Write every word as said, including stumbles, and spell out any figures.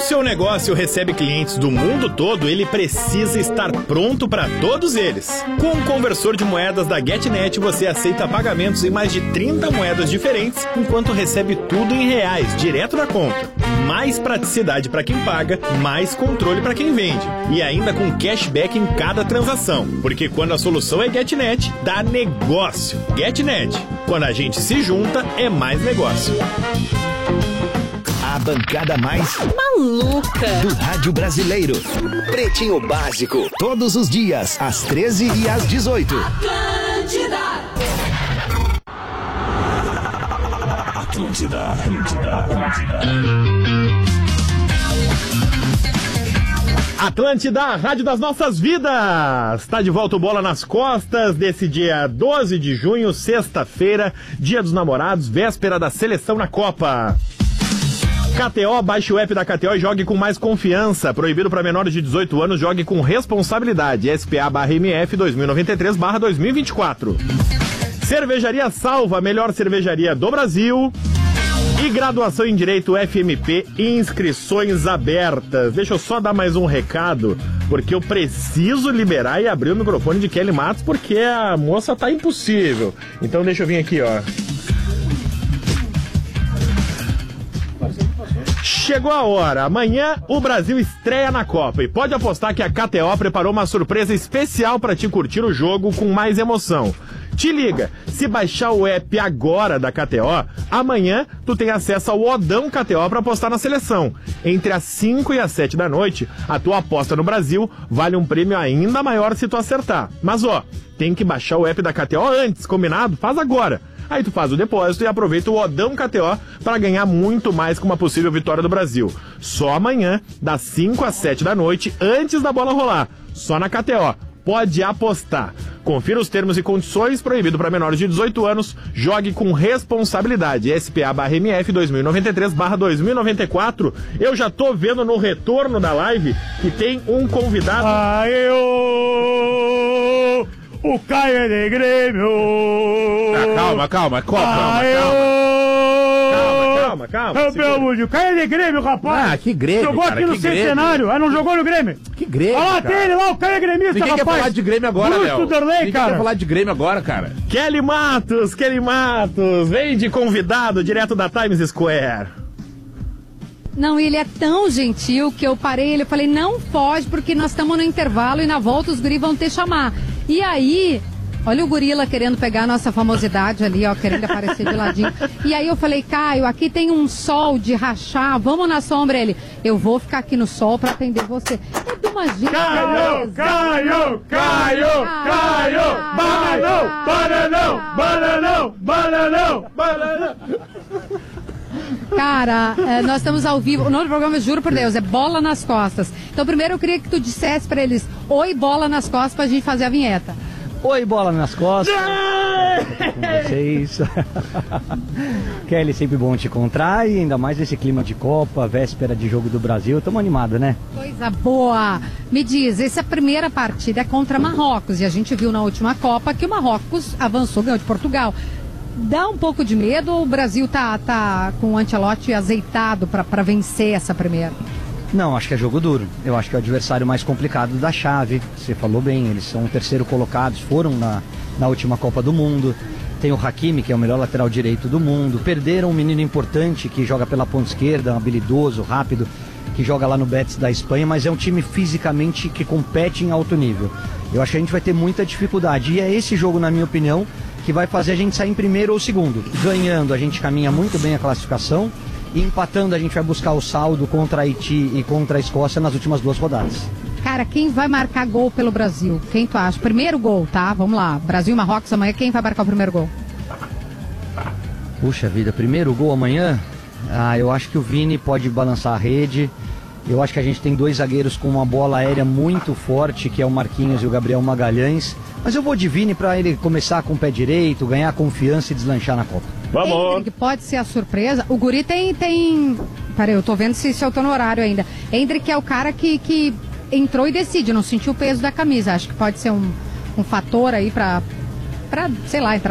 seu negócio recebe clientes do mundo todo, ele precisa estar pronto para todos eles. Com o conversor de moedas da GetNet, você aceita pagamentos em mais de trinta moedas diferentes, enquanto recebe tudo em reais, direto na conta. Mais praticidade para quem paga, mais controle para quem vende. E ainda com cashback em cada transação. Porque quando a solução é GetNet, dá negócio. GetNet. Quando a gente se junta, é mais negócio. A bancada mais maluca do rádio brasileiro. Pretinho Básico. Todos os dias, às treze e às dezoito. Atlântida. Atlântida, Atlântida, Atlântida. Atlântida, a rádio das nossas vidas. Tá de volta o Bola nas Costas desse dia doze de junho, sexta-feira, dia dos namorados, véspera da seleção na Copa. K T O, baixe o app da K T O e jogue com mais confiança. Proibido para menores de dezoito anos, jogue com responsabilidade. S P A barra M F dois mil e noventa e três barra dois mil e vinte e quatro. Cervejaria Salva, a melhor cervejaria do Brasil. E graduação em Direito F M P, inscrições abertas. Deixa eu só dar mais um recado, porque eu preciso liberar e abrir o microfone de Kelly Matos, porque a moça tá impossível. Então deixa eu vir aqui, ó. Chegou a hora. Amanhã o Brasil estreia na Copa e pode apostar que a K T O preparou uma surpresa especial para te curtir o jogo com mais emoção. Te liga, se baixar o app agora da K T O, amanhã tu tem acesso ao Odão K T O para apostar na seleção. Entre as cinco e as sete da noite, a tua aposta no Brasil vale um prêmio ainda maior se tu acertar. Mas ó, tem que baixar o app da K T O antes, combinado? Faz agora. Aí tu faz o depósito e aproveita o Odão K T O para ganhar muito mais com uma possível vitória do Brasil. Só amanhã, das cinco às sete da noite, antes da bola rolar. Só na K T O. Pode apostar. Confira os termos e condições, proibido para menores de dezoito anos. Jogue com responsabilidade. S P A barra M F dois mil e noventa e três barra dois mil e noventa e quatro. Eu já tô vendo no retorno da live que tem um convidado. Aê, ô, o Caio é de Grêmio. Ah, calma, calma, calma, calma, Aê, calma. Calma, calma. Campeão, o Caio é de Grêmio, rapaz. Ah, que Grêmio, Jogou cara, aqui no que Grêmio. Centenário. Ah, não jogou no Grêmio? Que Grêmio, Olha lá, cara. tem ele lá, o Caio é gremista, Ninguém rapaz. quer falar de Grêmio agora, Bruce Léo. Derlei, Ninguém cara. quer falar de Grêmio agora, cara. Kelly Matos, Kelly Matos, vem de convidado direto da Times Square. Não, ele é tão gentil que eu parei ele, eu falei, não foge porque nós estamos no intervalo e na volta os guris vão te chamar. E aí, olha o gorila querendo pegar a nossa famosidade ali, ó, querendo aparecer de ladinho. E aí eu falei, Caio, aqui tem um sol de rachar, vamos na sombra. Ele, eu vou ficar aqui no sol pra atender você. É de uma gente. Caio, Caio, Caio, Caio, bananão, bananão, bananão, bananão, bananão. Cara, é, nós estamos ao vivo. O nome do programa, juro por Deus, é Bola nas Costas. Então primeiro eu queria que tu dissesse pra eles, oi, bola nas costas, pra gente fazer a vinheta. Oi, bola nas costas. Com vocês. Kelly, sempre bom te encontrar e ainda mais nesse clima de Copa, véspera de jogo do Brasil. Estamos animados, né? Coisa boa. Me diz, essa primeira partida é contra Marrocos e a gente viu na última Copa que o Marrocos avançou, ganhou de Portugal. Dá um pouco de medo ou o Brasil tá, tá com o Ancelotti azeitado para vencer essa primeira? Não, acho que é jogo duro. Eu acho que é o adversário mais complicado da chave. Você falou bem, eles são o terceiro colocados, foram na, na última Copa do Mundo. Tem o Hakimi, que é o melhor lateral direito do mundo. Perderam um menino importante que joga pela ponta esquerda, um habilidoso, rápido, que joga lá no Betis da Espanha, mas é um time fisicamente que compete em alto nível. Eu acho que a gente vai ter muita dificuldade. E é esse jogo, na minha opinião, que vai fazer a gente sair em primeiro ou segundo. Ganhando, a gente caminha muito bem a classificação. E empatando, a gente vai buscar o saldo contra a Haiti e contra a Escócia nas últimas duas rodadas. Cara, quem vai marcar gol pelo Brasil? Quem tu acha? Primeiro gol, tá? Vamos lá. Brasil e Marrocos amanhã, quem vai marcar o primeiro gol? Puxa vida, primeiro gol amanhã? Ah, eu acho que o Vini pode balançar a rede. Eu acho que a gente tem dois zagueiros com uma bola aérea muito forte, que é o Marquinhos e o Gabriel Magalhães. Mas eu vou de Vini para ele começar com o pé direito, ganhar confiança e deslanchar na Copa. Vamos! Hendrick pode ser a surpresa. O guri tem... tem... Peraí, eu tô vendo se, se eu tô no horário ainda. Hendrick é o cara que, que entrou e decide, não sentiu o peso da camisa. Acho que pode ser um, um fator aí pra, pra, sei lá, entrar